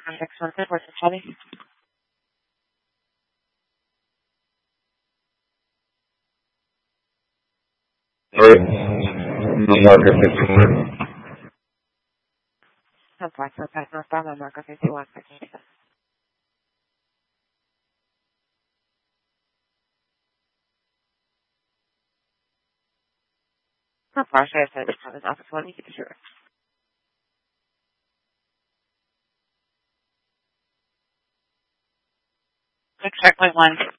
Contact center, what's the study? No marca 51. No pasa, no está la marca 51. No pasa, I said it's not an office one, you can sure. Exactly one.